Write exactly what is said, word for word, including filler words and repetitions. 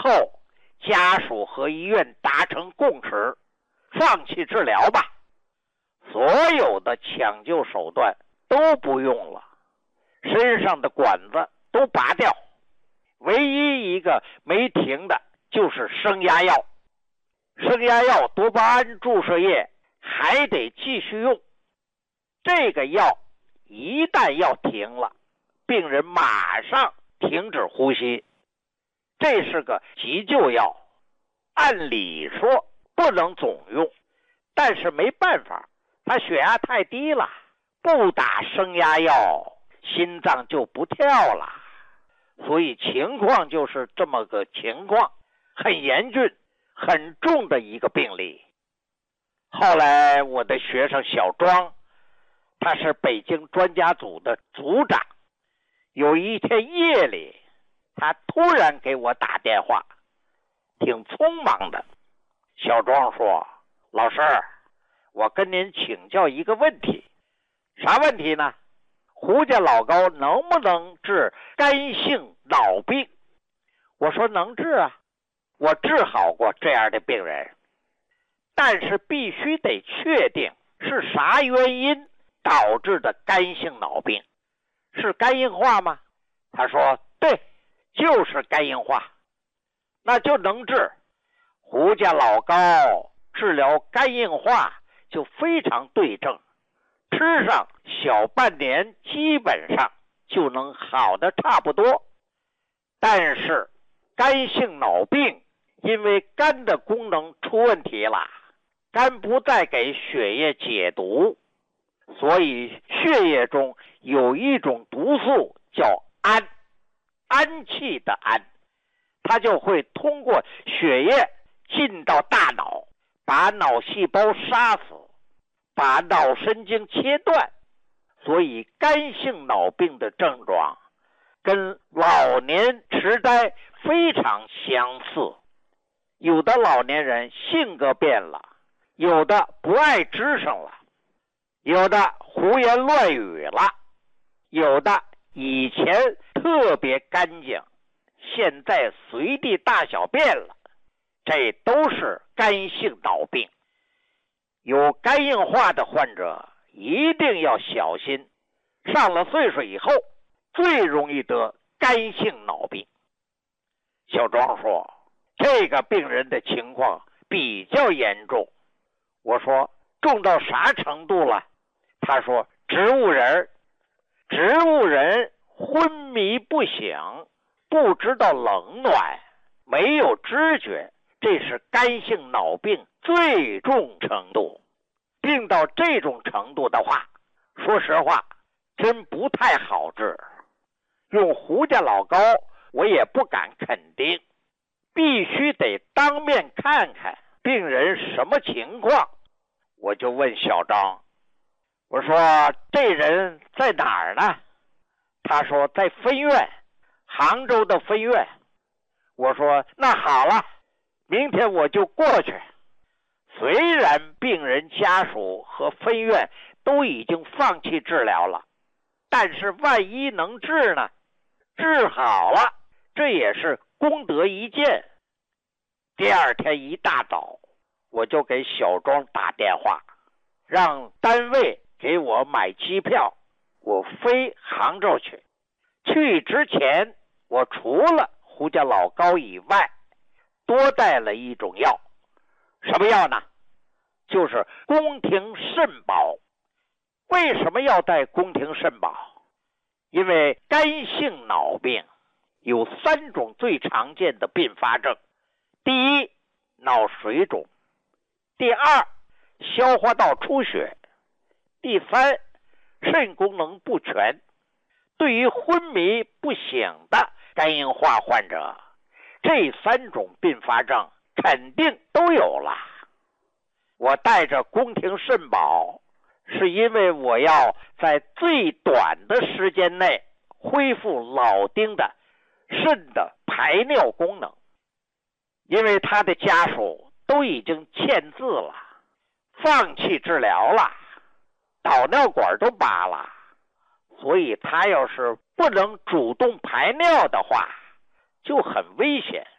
后，家属和医院达成共识，放弃治疗吧，所有的抢救手段都不用了，身上的管子都拔掉，唯一一个没停的就是升压药。升压药多巴胺注射液还得继续用，这个药一旦要停了，病人马上停止呼吸。这是个急救药，按理说不能总用，但是没办法，他血压太低了，不打升压药心脏就不跳了，所以情况就是这么个情况，很严峻很重的一个病例。后来我的学生小庄，他是北京专家组的组长，有一天夜里他突然给我打电话，挺匆忙的。小庄说，老师，我跟您请教一个问题。啥问题呢？胡家老高能不能治肝性脑病？我说能治啊，我治好过这样的病人，但是必须得确定是啥原因导致的肝性脑病。是肝硬化吗？他说对，就是肝硬化，那就能治。胡家老高治疗肝硬化就非常对症，吃上小半年基本上就能好的差不多。但是肝性脑病因为肝的功能出问题了，肝不再给血液解毒，所以血液中有一种毒素叫氨，氨气的氨，它就会通过血液进到大脑，把脑细胞杀死，把脑神经切断。所以肝性脑病的症状跟老年痴呆非常相似。有的老年人性格变了，有的不爱吱声了，有的胡言乱语了，有的以前特别干净，现在随地大小便了，这都是肝性脑病。有肝硬化的患者一定要小心，上了岁数以后最容易得肝性脑病。小庄说，这个病人的情况比较严重。我说重到啥程度了？他说植物人，植物人昏迷不醒，不知道冷暖，没有知觉，这是肝性脑病最重程度。病到这种程度的话，说实话真不太好治。用胡家老高我也不敢肯定，必须得当面看看病人什么情况。我就问小张，我说这人在哪儿呢？他说在分院，杭州的分院。我说那好了，明天我就过去。虽然病人家属和分院都已经放弃治疗了，但是万一能治呢？治好了，这也是功德一件。第二天一大早，我就给小庄打电话，让单位给我买机票，我飞杭州去。去之前，我除了胡家老高以外，多带了一种药。什么药呢？就是宫廷肾宝。为什么要带宫廷肾宝？因为肝性脑病有三种最常见的并发症。第一，脑水肿；第二，消化道出血；第三，肾功能不全。对于昏迷不醒的肝硬化患者，这三种并发症肯定都有了。我带着宫廷肾宝，是因为我要在最短的时间内恢复老丁的肾的排尿功能。因为他的家属都已经签字了，放弃治疗了，导尿管都拔了，所以他要是不能主动排尿的话，就很危险。